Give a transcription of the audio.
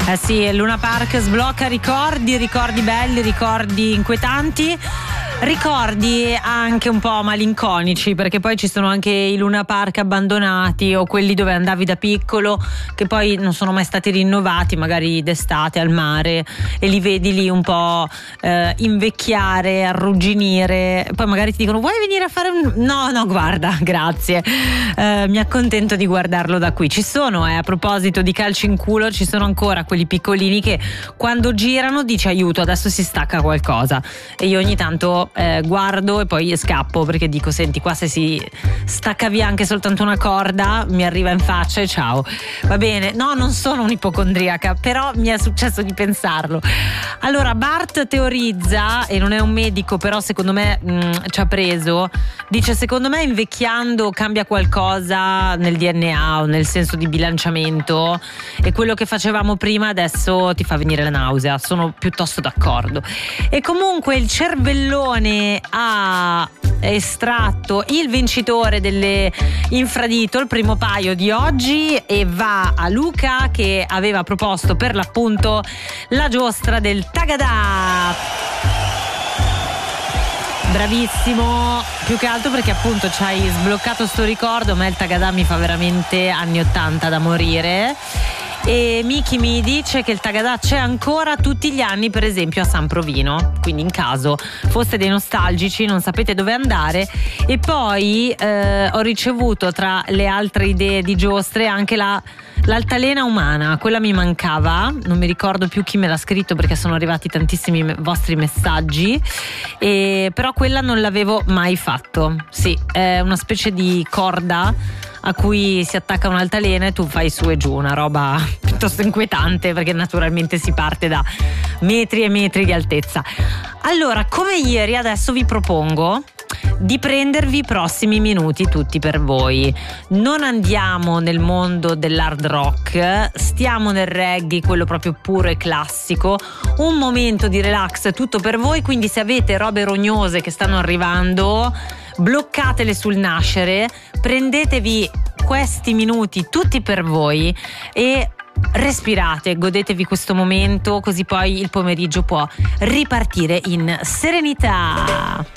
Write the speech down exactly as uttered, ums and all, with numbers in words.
Eh sì, Luna Park sblocca ricordi, ricordi belli, ricordi inquietanti, ricordi anche un po' malinconici, perché poi ci sono anche i Luna Park abbandonati o quelli dove andavi da piccolo che poi non sono mai stati rinnovati, magari d'estate al mare, e li vedi lì un po' eh, invecchiare, arrugginire, poi magari ti dicono vuoi venire a fare un... no no guarda grazie, eh, mi accontento di guardarlo da qui. Ci sono, eh, a proposito di calci in culo, ci sono ancora quelli piccolini che quando girano dici aiuto, adesso si stacca qualcosa, e io ogni tanto Eh, guardo e poi scappo, perché dico senti qua se si stacca via anche soltanto una corda mi arriva in faccia e ciao. Va bene, no, non sono un'ipocondriaca, però mi è successo di pensarlo. Allora Bart teorizza, e non è un medico però secondo me mh, ci ha preso, dice secondo me invecchiando cambia qualcosa nel D N A o nel senso di bilanciamento, e quello che facevamo prima adesso ti fa venire la nausea. Sono piuttosto d'accordo. E comunque il cervellone ha estratto il vincitore delle infradito, il primo paio di oggi, e va a Luca che aveva proposto per l'appunto la giostra del Tagadà. Bravissimo, più che altro perché appunto ci hai sbloccato sto ricordo. A me il Tagadà mi fa veramente anni ottanta da morire. E Miki mi dice che il Tagadà c'è ancora tutti gli anni, per esempio a San Provino, quindi in caso foste dei nostalgici non sapete dove andare. E poi eh, ho ricevuto tra le altre idee di giostre anche la l'altalena umana, quella mi mancava, non mi ricordo più chi me l'ha scritto perché sono arrivati tantissimi me- vostri messaggi, e però quella non l'avevo mai fatto. Sì, è una specie di corda a cui si attacca un'altalena e tu fai su e giù, una roba piuttosto inquietante perché naturalmente si parte da metri e metri di altezza. Allora, come ieri, adesso vi propongo di prendervi i prossimi minuti tutti per voi. Non andiamo nel mondo dell'hard rock, stiamo nel reggae, quello proprio puro e classico, un momento di relax tutto per voi, quindi se avete robe rognose che stanno arrivando bloccatele sul nascere, prendetevi questi minuti tutti per voi e respirate, godetevi questo momento, così poi il pomeriggio può ripartire in serenità.